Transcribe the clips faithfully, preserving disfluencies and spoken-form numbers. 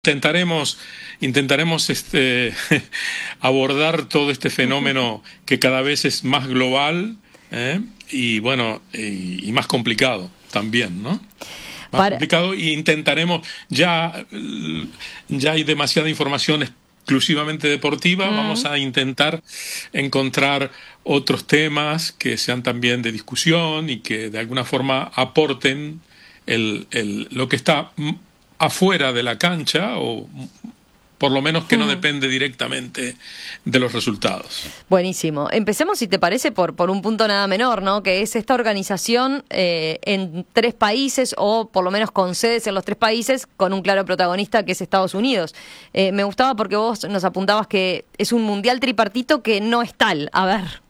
Intentaremos, intentaremos este, abordar todo este fenómeno que cada vez es más global ¿eh? y bueno y, y más complicado también, ¿no? Más Para... complicado y intentaremos ya ya hay demasiada información exclusivamente deportiva. Mm. Vamos a intentar encontrar otros temas que sean también de discusión y que de alguna forma aporten el, el, lo que está afuera de la cancha, o por lo menos que no depende directamente de los resultados. Buenísimo. Empecemos, si te parece, por, por un punto nada menor, ¿no? Que es esta organización eh, en tres países, o por lo menos con sedes en los tres países, con un claro protagonista que es Estados Unidos. Eh, me gustaba porque vos nos apuntabas que es un mundial tripartito que no es tal. A ver...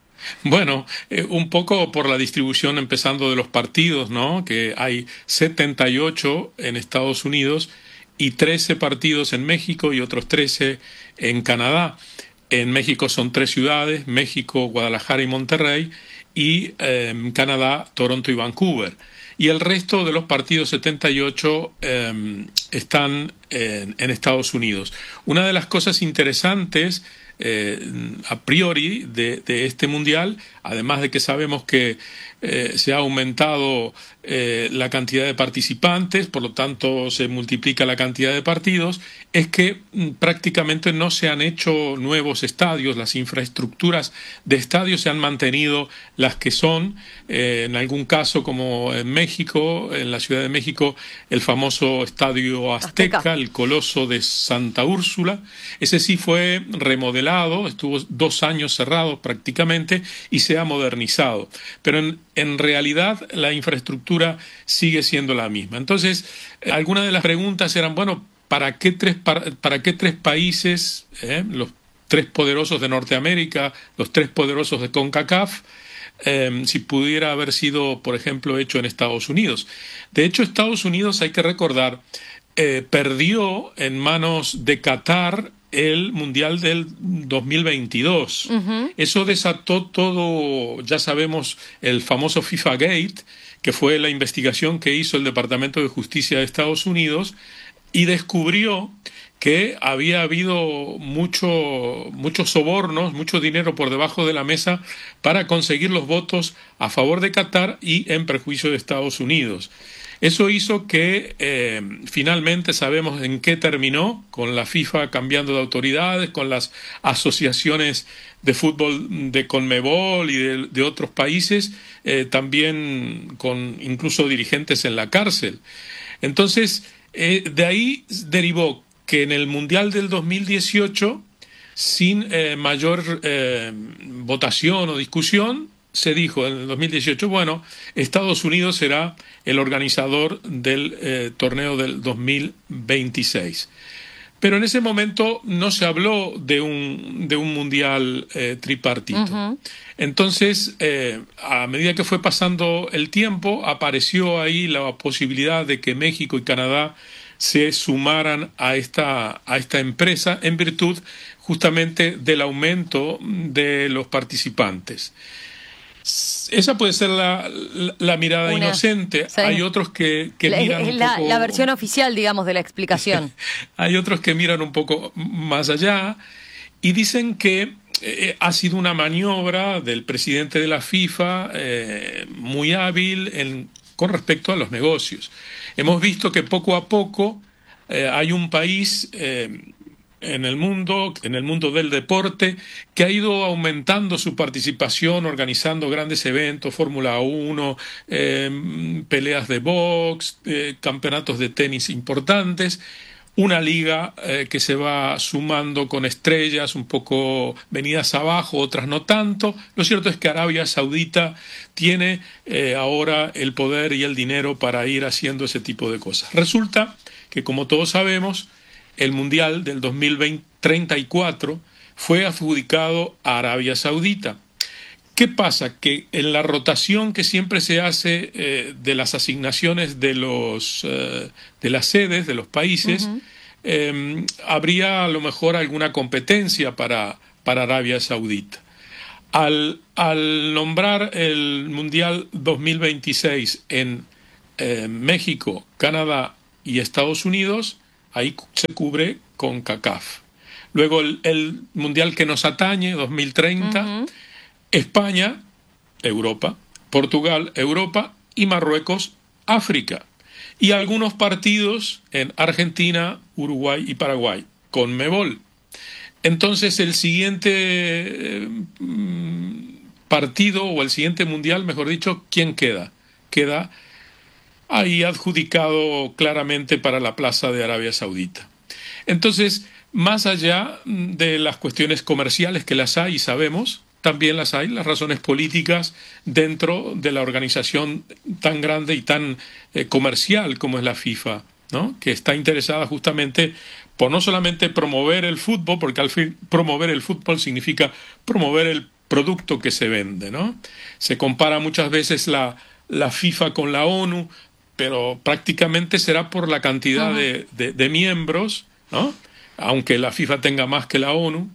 Bueno, eh, un poco por la distribución empezando de los partidos, ¿no? Que hay setenta y ocho en Estados Unidos y trece partidos en México y otros trece en Canadá. En México son tres ciudades, México, Guadalajara y Monterrey, y eh, en Canadá, Toronto y Vancouver. Y el resto de los partidos, setenta y ocho, eh, están en, en Estados Unidos. Una de las cosas interesantes Eh, a priori de, de este mundial, además de que sabemos que eh, se ha aumentado eh, la cantidad de participantes, por lo tanto se multiplica la cantidad de partidos, es que mm, prácticamente no se han hecho nuevos estadios. Las infraestructuras de estadios se han mantenido las que son, eh, en algún caso como en México, en la Ciudad de México, el famoso Estadio Azteca, Azteca. El Coloso de Santa Úrsula, ese sí fue remodelado, estuvo dos años cerrado prácticamente y se ha modernizado, pero en, en realidad la infraestructura sigue siendo la misma. Entonces, eh, algunas de las preguntas eran, bueno, ¿para qué tres, para, para qué tres países, eh, los tres poderosos de Norteamérica, los tres poderosos de CONCACAF, eh, si pudiera haber sido, por ejemplo, hecho en Estados Unidos? De hecho, Estados Unidos, hay que recordar, eh, perdió en manos de Qatar el Mundial del dos mil veintidós. Uh-huh. Eso desató todo, ya sabemos, el famoso FIFA Gate, que fue la investigación que hizo el Departamento de Justicia de Estados Unidos, y descubrió que había habido mucho, muchos sobornos, mucho dinero por debajo de la mesa para conseguir los votos a favor de Qatar y en perjuicio de Estados Unidos. Eso hizo que eh, finalmente sabemos en qué terminó, con la FIFA cambiando de autoridades, con las asociaciones de fútbol de CONMEBOL y de, de otros países, eh, también con incluso dirigentes en la cárcel. Entonces, eh, de ahí derivó que en el Mundial del dos mil dieciocho, sin eh, mayor eh, votación o discusión, se dijo en el dos mil dieciocho, bueno, Estados Unidos será el organizador del eh, torneo del dos mil veintiséis. Pero en ese momento no se habló de un, de un mundial eh, tripartito. Uh-huh. Entonces, eh, a medida que fue pasando el tiempo, apareció ahí la posibilidad de que México y Canadá se sumaran a esta, a esta empresa en virtud justamente del aumento de los participantes. Esa puede ser la, la, la mirada Una, inocente. Sí. Hay otros que, que la, miran es un la, poco... la versión oficial, digamos, de la explicación. Hay otros que miran un poco más allá y dicen que eh, ha sido una maniobra del presidente de la FIFA eh, muy hábil en, con respecto a los negocios. Hemos visto que poco a poco eh, hay un país... Eh, en el mundo, en el mundo del deporte, que ha ido aumentando su participación, organizando grandes eventos, Fórmula uno, eh, peleas de box, eh, campeonatos de tenis importantes, una liga eh, que se va sumando con estrellas un poco venidas abajo, otras no tanto. Lo cierto es que Arabia Saudita tiene eh, ahora el poder y el dinero para ir haciendo ese tipo de cosas. Resulta que, como todos sabemos, el Mundial del dos mil treinta y cuatro fue adjudicado a Arabia Saudita. ¿Qué pasa? Que en la rotación que siempre se hace eh, de las asignaciones de, los, eh, de las sedes de los países, uh-huh. eh, habría a lo mejor alguna competencia para, para Arabia Saudita. Al, al nombrar el Mundial dos mil veintiséis en eh, México, Canadá y Estados Unidos, ahí se cubre con CONCACAF. Luego el, el Mundial que nos atañe, dos mil treinta, uh-huh. España, Europa, Portugal, Europa y Marruecos, África. Y algunos partidos en Argentina, Uruguay y Paraguay, CONMEBOL. Entonces el siguiente eh, partido o el siguiente mundial, mejor dicho, ¿quién queda? Queda ahí adjudicado claramente para la plaza de Arabia Saudita. Entonces, más allá de las cuestiones comerciales que las hay y sabemos, también las hay las razones políticas dentro de la organización tan grande y tan eh, comercial como es la FIFA, ¿no? Que está interesada justamente por no solamente promover el fútbol, porque al fin promover el fútbol significa promover el producto que se vende, ¿no? Se compara muchas veces la, la FIFA con la ONU, pero prácticamente será por la cantidad uh-huh. de, de, de miembros, ¿no? Aunque la FIFA tenga más que la ONU.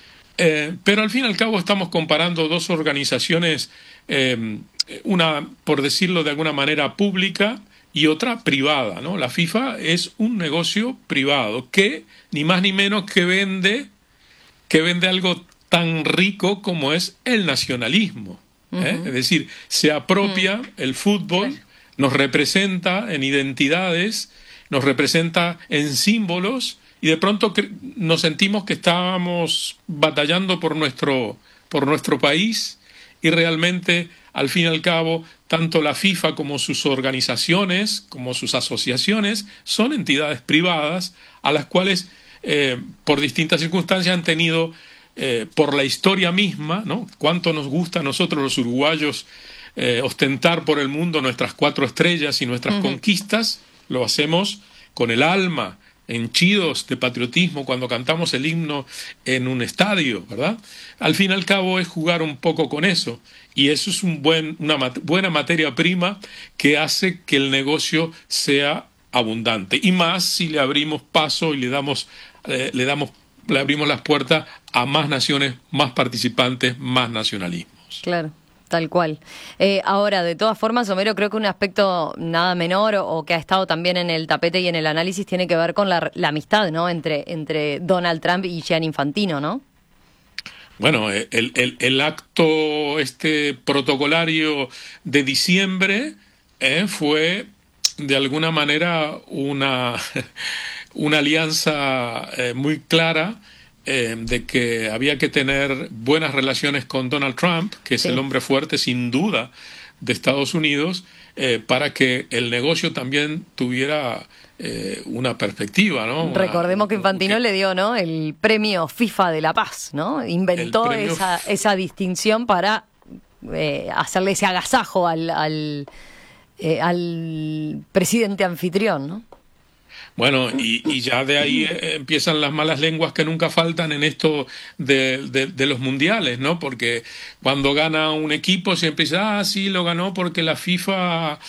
Eh, pero al fin y al cabo estamos comparando dos organizaciones, eh, una, por decirlo de alguna manera, pública y otra privada, ¿no? La FIFA es un negocio privado que ni más ni menos que vende, que vende algo tan rico como es el nacionalismo. ¿eh? Uh-huh. Es decir, se apropia uh-huh. el fútbol, sí. nos representa en identidades, nos representa en símbolos, y de pronto nos sentimos que estábamos batallando por nuestro, por nuestro país, y realmente, al fin y al cabo, tanto la FIFA como sus organizaciones, como sus asociaciones, son entidades privadas a las cuales, eh, por distintas circunstancias, han tenido, eh, por la historia misma, ¿no? Cuánto nos gusta a nosotros los uruguayos eh, ostentar por el mundo nuestras cuatro estrellas y nuestras uh-huh. conquistas, lo hacemos con el alma, henchidos de patriotismo cuando cantamos el himno en un estadio, ¿verdad? Al fin y al cabo es jugar un poco con eso, y eso es un buen, una mat- buena materia prima que hace que el negocio sea abundante, y más si le abrimos paso y le damos, eh, le damos, le abrimos las puertas a más naciones, más participantes, más nacionalismos. Claro. Tal cual. Eh, ahora, de todas formas, Homero, creo que un aspecto nada menor o, o que ha estado también en el tapete y en el análisis tiene que ver con la, la amistad, ¿no? Entre, entre Donald Trump y Gianni Infantino, ¿no? Bueno, el, el, el acto este protocolario de diciembre eh, fue de alguna manera una, una alianza eh, muy clara Eh, de que había que tener buenas relaciones con Donald Trump, que es sí. el hombre fuerte sin duda de Estados Unidos, eh, para que el negocio también tuviera eh, una perspectiva, ¿no? Una, Recordemos que Infantino que, le dio, ¿no?, el premio FIFA de la Paz, ¿no? Inventó esa, esa distinción para eh, hacerle ese agasajo al, al, eh, al presidente anfitrión, ¿no? Bueno, y, y ya de ahí eh, empiezan las malas lenguas que nunca faltan en esto de, de, de los mundiales, ¿no? Porque cuando gana un equipo siempre dice, ah, sí, lo ganó porque la FIFA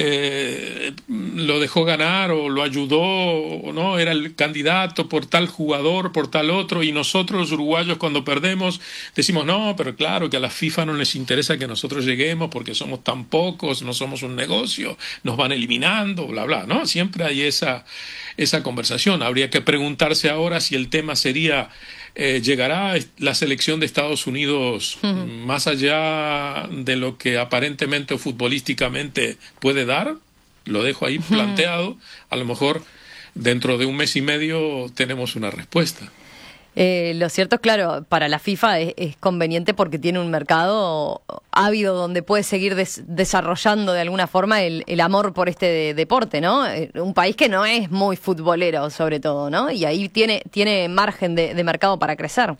eh, lo dejó ganar o lo ayudó, ¿no? Era el candidato por tal jugador, por tal otro, y nosotros los uruguayos cuando perdemos decimos, no, pero claro que a la FIFA no les interesa que nosotros lleguemos porque somos tan pocos, no somos un negocio, nos van eliminando, bla, bla, ¿no? Siempre hay esa... esa conversación. Habría que preguntarse ahora si el tema sería, eh, ¿llegará la selección de Estados Unidos uh-huh. más allá de lo que aparentemente o futbolísticamente puede dar? Lo dejo ahí uh-huh. planteado. A lo mejor dentro de un mes y medio tenemos una respuesta. Eh, lo cierto es, claro, para la FIFA es, es conveniente porque tiene un mercado ávido donde puede seguir des- desarrollando de alguna forma el, el amor por este de- deporte, ¿no? Eh, un país que no es muy futbolero, sobre todo, ¿no? Y ahí tiene, tiene margen de, de mercado para crecer.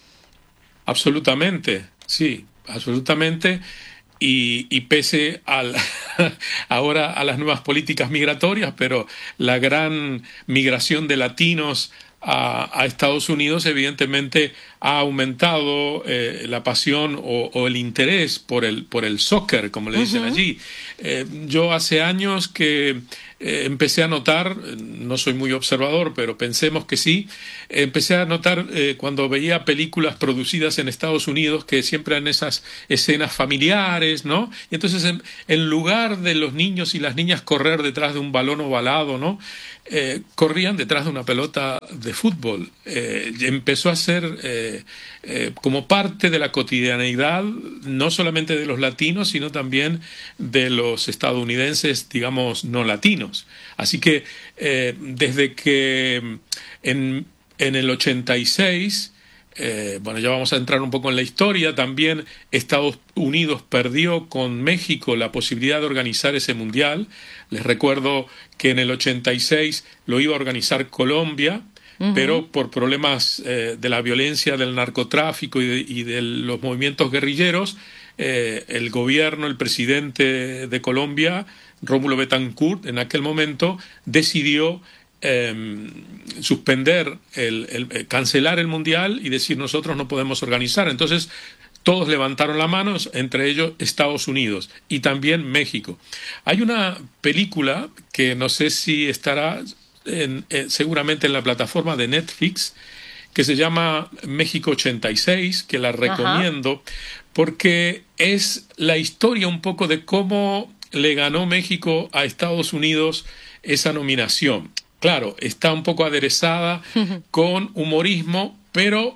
Absolutamente, sí, absolutamente. Y, y pese al, ahora a las nuevas políticas migratorias, pero la gran migración de latinos A, a Estados Unidos evidentemente ha aumentado eh, la pasión o, o el interés por el por el soccer, como le dicen uh-huh. allí. Eh, yo hace años que eh, empecé a notar, no soy muy observador, pero pensemos que sí, empecé a notar eh, cuando veía películas producidas en Estados Unidos que siempre han esas escenas familiares, ¿no? Y entonces en, en lugar de los niños y las niñas correr detrás de un balón ovalado, ¿no? Eh, corrían detrás de una pelota de fútbol. Eh, empezó a ser eh, eh, como parte de la cotidianeidad, no solamente de los latinos, sino también de los estadounidenses, digamos, no latinos. Así que eh, desde que en, en el ochenta y seis, Eh, bueno, ya vamos a entrar un poco en la historia. También Estados Unidos perdió con México la posibilidad de organizar ese mundial. Les recuerdo que en el ochenta y seis lo iba a organizar Colombia, uh-huh. pero por problemas eh, de la violencia, del narcotráfico y de, y de los movimientos guerrilleros, eh, el gobierno, el presidente de Colombia, Rómulo Betancourt, en aquel momento decidió Eh, suspender, el, el, el, cancelar el mundial y decir nosotros no podemos organizar. Entonces todos levantaron la mano, entre ellos Estados Unidos y también México. Hay una película que no sé si estará en, eh, seguramente en la plataforma de Netflix, que se llama México ochenta y seis, que la recomiendo. Ajá. Porque es la historia un poco de cómo le ganó México a Estados Unidos esa nominación. Claro, está un poco aderezada con humorismo, pero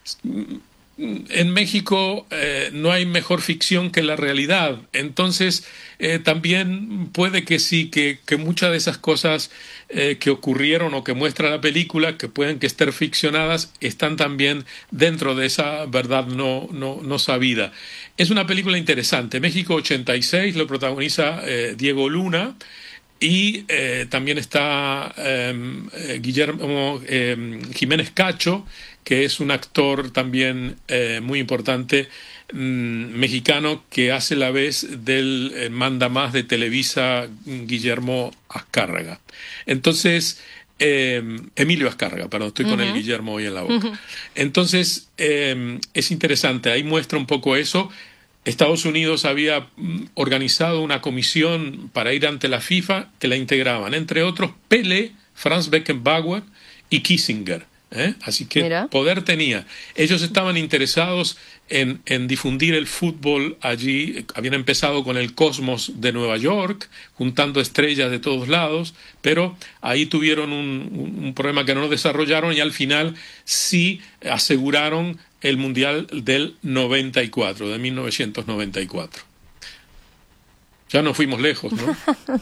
en México eh, no hay mejor ficción que la realidad. Entonces, eh, también puede que sí, que, que muchas de esas cosas eh, que ocurrieron o que muestra la película, que pueden que estén ficcionadas, están también dentro de esa verdad no, no, no sabida. Es una película interesante. México ochenta y seis lo protagoniza eh, Diego Luna. Y eh, también está eh, Guillermo eh, Jiménez Cacho, que es un actor también eh, muy importante mm, mexicano, que hace la vez del eh, mandamás de Televisa, Guillermo Azcárraga. Entonces, eh, Emilio Azcárraga, perdón, estoy uh-huh. con el Guillermo hoy en la boca. Uh-huh. Entonces, eh, es interesante, ahí muestra un poco eso. Estados Unidos había organizado una comisión para ir ante la FIFA que la integraban, entre otros, Pelé, Franz Beckenbauer y Kissinger. ¿eh? Así que Mira. Poder tenía. Ellos estaban interesados en, en difundir el fútbol allí. Habían empezado con el Cosmos de Nueva York, juntando estrellas de todos lados, pero ahí tuvieron un, un, un problema que no desarrollaron y al final sí aseguraron el Mundial del noventa y cuatro, de mil novecientos noventa y cuatro. Ya nos fuimos lejos, ¿no?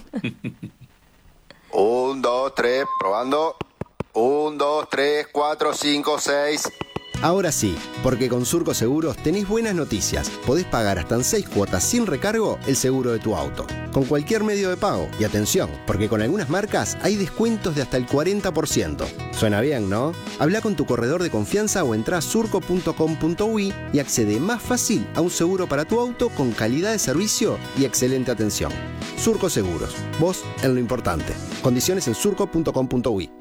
Un, dos, tres, probando. Un, dos, tres, cuatro, cinco, seis. Ahora sí, porque con Surco Seguros tenés buenas noticias. Podés pagar hasta en seis cuotas sin recargo el seguro de tu auto, con cualquier medio de pago. Y atención, porque con algunas marcas hay descuentos de hasta el cuarenta por ciento. Suena bien, ¿no? Habla con tu corredor de confianza o entrá a surco punto com punto uy y accede más fácil a un seguro para tu auto con calidad de servicio y excelente atención. Surco Seguros, vos en lo importante. Condiciones en surco punto com punto uy.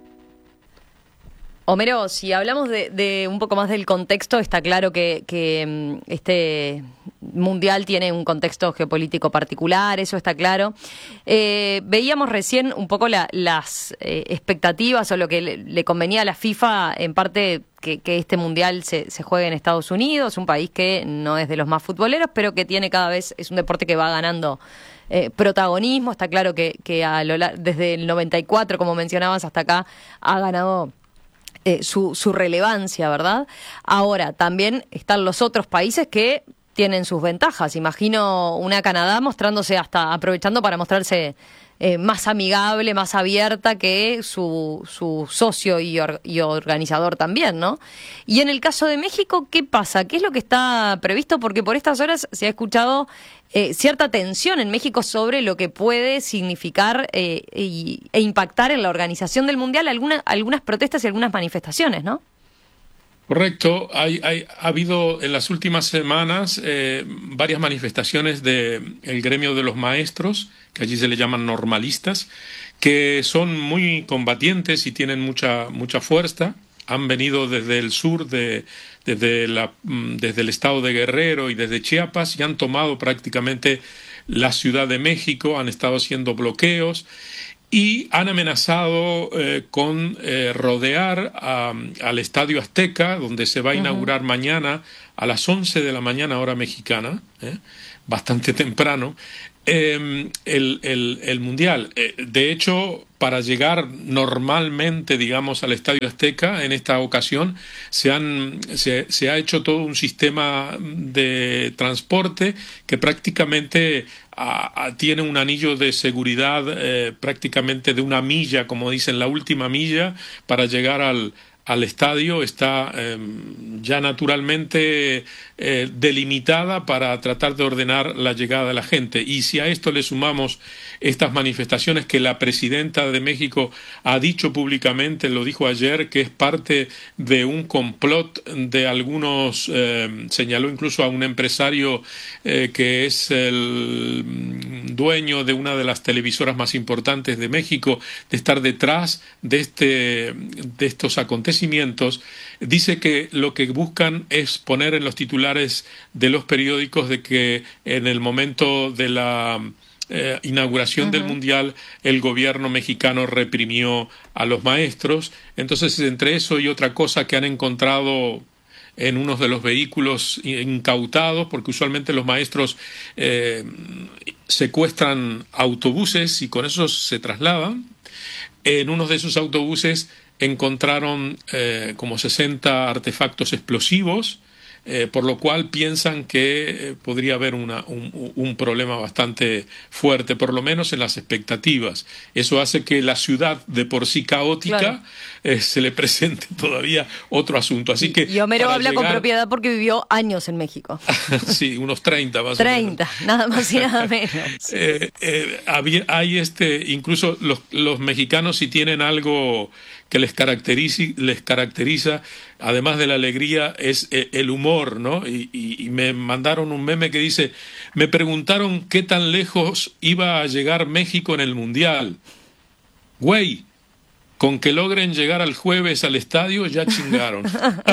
Homero, si hablamos de, de un poco más del contexto, está claro que, que este mundial tiene un contexto geopolítico particular, eso está claro. Eh, veíamos recién un poco la, las eh, expectativas o lo que le, le convenía a la FIFA, en parte que, que este mundial se, se juegue en Estados Unidos, un país que no es de los más futboleros, pero que tiene cada vez, es un deporte que va ganando eh, protagonismo. Está claro que, que a lo, desde el noventa y cuatro, como mencionabas, hasta acá ha ganado Eh, su, su relevancia, ¿verdad? Ahora, también están los otros países que tienen sus ventajas. Imagino una Canadá mostrándose hasta, aprovechando para mostrarse eh, más amigable, más abierta que su, su socio y, or, y organizador también, ¿no? Y en el caso de México, ¿qué pasa? ¿Qué es lo que está previsto? Porque por estas horas se ha escuchado eh, cierta tensión en México sobre lo que puede significar eh, y, e impactar en la organización del Mundial alguna, algunas protestas y algunas manifestaciones, ¿no? Correcto. Hay, hay, ha habido en las últimas semanas eh, varias manifestaciones del gremio de los maestros, que allí se le llaman normalistas, que son muy combatientes y tienen mucha, mucha fuerza. Han venido desde el sur, de, desde, la, desde el estado de Guerrero y desde Chiapas, y han tomado prácticamente la Ciudad de México, han estado haciendo bloqueos. y han amenazado eh, con eh, rodear a, al Estadio Azteca, donde se va a inaugurar uh-huh. mañana a las once de la mañana, hora mexicana, ¿eh? bastante temprano, eh, el, el, el Mundial. Eh, de hecho, para llegar normalmente, digamos, al Estadio Azteca, en esta ocasión se, han, se, se ha hecho todo un sistema de transporte que prácticamente a, a, tiene un anillo de seguridad eh, prácticamente de una milla, como dicen, la última milla para llegar al al estadio. Está eh, ya naturalmente eh, delimitada para tratar de ordenar la llegada de la gente. Y si a esto le sumamos estas manifestaciones que la presidenta de México ha dicho públicamente, lo dijo ayer, que es parte de un complot de algunos, eh, señaló incluso a un empresario eh, que es el dueño de una de las televisoras más importantes de México, de estar detrás de, este, de estos acontecimientos. Dice que lo que buscan es poner en los titulares de los periódicos de que en el momento de la eh, inauguración uh-huh. del Mundial el gobierno mexicano reprimió a los maestros. Entonces, entre eso y otra cosa que han encontrado en unos de los vehículos incautados, porque usualmente los maestros eh, secuestran autobuses y con esos se trasladan, en unos de esos autobuses encontraron eh, como sesenta artefactos explosivos, eh, por lo cual piensan que eh, podría haber una, un, un problema bastante fuerte, por lo menos en las expectativas. Eso hace que la ciudad, de por sí caótica, claro. eh, se le presente todavía otro asunto. Así que y Homero habla llegar... con propiedad porque vivió años en México. Sí, unos treinta más treinta, o menos. Nada más y nada menos. eh, eh, había, hay este, incluso los, los mexicanos, si tienen algo que les caracteriza, les caracteriza, además de la alegría, es el humor, ¿no? Y, y, y me mandaron un meme que dice, me preguntaron qué tan lejos iba a llegar México en el Mundial. Güey, con que logren llegar al jueves al estadio, ya chingaron.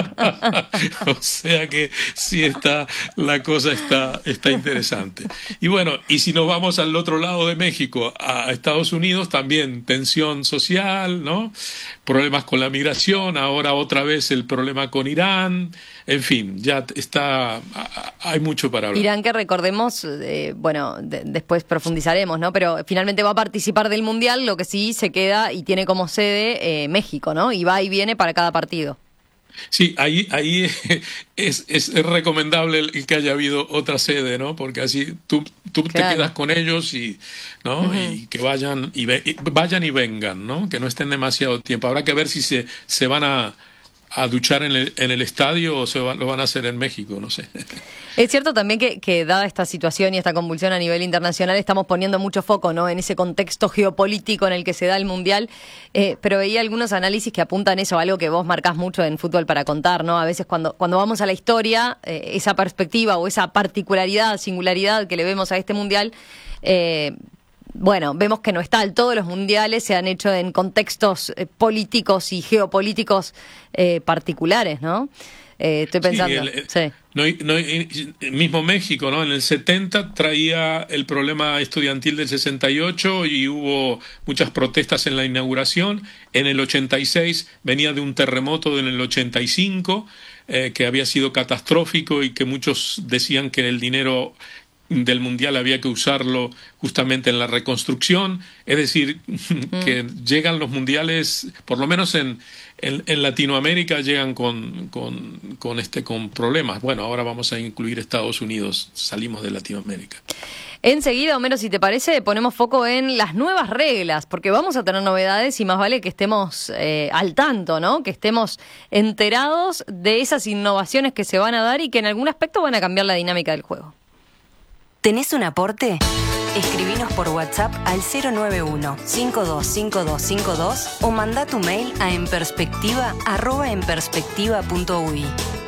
O sea que sí está, la cosa está, está interesante. Y bueno, y si nos vamos al otro lado de México, a Estados Unidos, también tensión social, ¿no? Problemas con la migración, ahora otra vez el problema con Irán, en fin, ya está, hay mucho para hablar. Irán, que recordemos, eh, bueno, de, después profundizaremos, ¿no? Pero finalmente va a participar del Mundial, lo que sí se queda y tiene como sede eh, México, ¿no? Y va y viene para cada partido. Sí, ahí, ahí es, es recomendable el que haya habido otra sede, ¿no? Porque así tú, tú claro. te quedas con ellos y, ¿no? Uh-huh. y que vayan y, ve, y vayan y vengan, ¿no? Que no estén demasiado tiempo. Habrá que ver si se, se van a, a duchar en el, en el estadio o se va, lo van a hacer en México, no sé. Es cierto también que, que dada esta situación y esta convulsión a nivel internacional estamos poniendo mucho foco, ¿no? En ese contexto geopolítico en el que se da el Mundial, eh, pero veía algunos análisis que apuntan eso, algo que vos marcás mucho en Fútbol para Contar, ¿no? A veces cuando, cuando vamos a la historia, eh, esa perspectiva o esa particularidad, singularidad que le vemos a este Mundial, eh, bueno, vemos que no es tal. Todos los mundiales se han hecho en contextos eh, políticos y geopolíticos eh, particulares, ¿no? Eh, estoy pensando. Sí, el, sí. No, no, el mismo México, ¿no? En el setenta traía el problema estudiantil del sesenta y ocho y hubo muchas protestas en la inauguración. En el ochenta y seis venía de un terremoto en el ochenta y cinco eh, que había sido catastrófico y que muchos decían que el dinero del Mundial había que usarlo justamente en la reconstrucción. Es decir, mm. que llegan los mundiales, por lo menos en, en, en Latinoamérica, llegan con, con, con, este, con problemas. Bueno, ahora vamos a incluir Estados Unidos, salimos de Latinoamérica. Enseguida, Homero, si te parece, ponemos foco en las nuevas reglas, porque vamos a tener novedades y más vale que estemos eh, al tanto, ¿no? Que estemos enterados de esas innovaciones que se van a dar y que en algún aspecto van a cambiar la dinámica del juego. ¿Tenés un aporte? Escribinos por WhatsApp al cero nueve uno, cinco dos cinco dos cinco dos o mandá tu mail a enperspectiva arroba enperspectiva punto uy.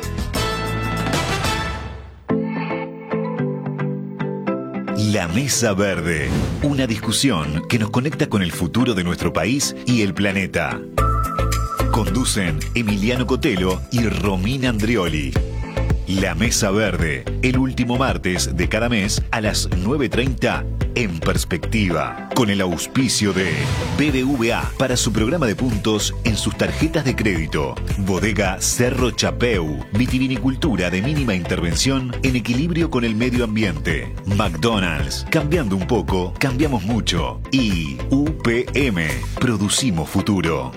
La Mesa Verde, una discusión que nos conecta con el futuro de nuestro país y el planeta. Conducen Emiliano Cotelo y Romina Andrioli. La Mesa Verde, el último martes de cada mes a las nueve treinta en Perspectiva, con el auspicio de B B V A para su programa de puntos en sus tarjetas de crédito. Bodega Cerro Chapeu, vitivinicultura de mínima intervención en equilibrio con el medio ambiente. McDonald's, cambiando un poco, cambiamos mucho. Y U P M, producimos futuro.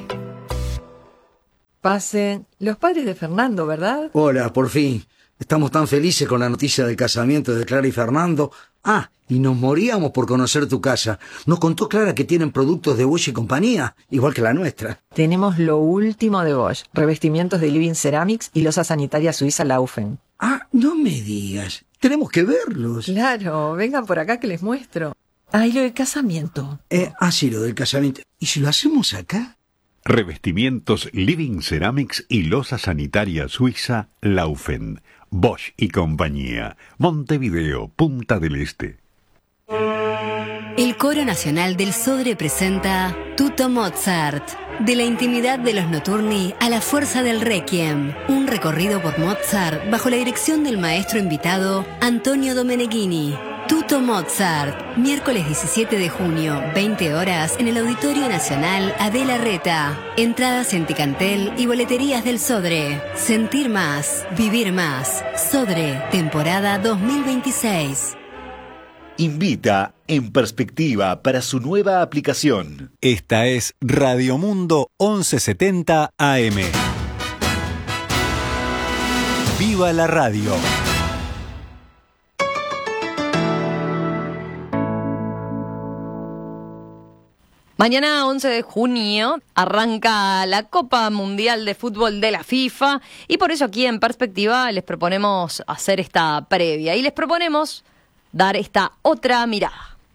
Pasen. Los padres de Fernando, ¿verdad? Hola, por fin. Estamos tan felices con la noticia del casamiento de Clara y Fernando. Ah, y nos moríamos por conocer tu casa. Nos contó Clara que tienen productos de Bosch y compañía, igual que la nuestra. Tenemos lo último de Bosch. Revestimientos de Living Ceramics y losa sanitaria suiza Laufen. Ah, no me digas. Tenemos que verlos. Claro, vengan por acá que les muestro. Ah, y lo del casamiento. Eh, ah, sí, lo del casamiento. ¿Y si lo hacemos acá? Revestimientos Living Ceramics y losa sanitaria suiza Laufen. Bosch y compañía. Montevideo, Punta del Este. El Coro Nacional del Sodre presenta Tutto Mozart. De la intimidad de los notturni a la fuerza del Requiem. Un recorrido por Mozart bajo la dirección del maestro invitado Antonio Domeneghini. Tutto Mozart, miércoles diecisiete de junio, veinte horas, en el Auditorio Nacional Adela Reta. Entradas en Ticantel y boleterías del Sodre. Sentir más, vivir más. Sodre, temporada dos mil veintiséis. Invita en Perspectiva para su nueva aplicación. Esta es Radio Mundo once setenta A M. ¡Viva la radio! Mañana, once de junio, arranca la Copa Mundial de Fútbol de la FIFA y por eso aquí en Perspectiva les proponemos hacer esta previa y les proponemos dar esta otra mirada.